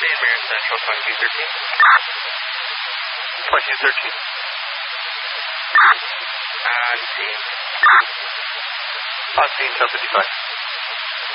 St. Mary Central 2213. 2213. On scene. On scene 1055.